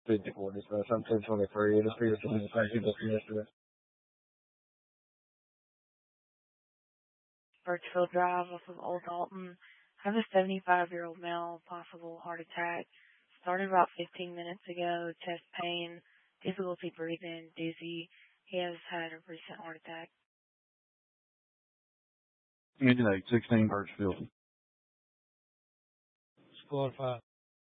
54 dispatch. I'm 1023. It appears to be the same people from yesterday. Birchfield Drive off of Old Dalton. Have a 75-year-old male, possible heart attack. Started about 15 minutes ago. Chest pain, difficulty breathing, dizzy. He has had a recent heart attack. Unit 8, 16 Birchfield. Squad 5.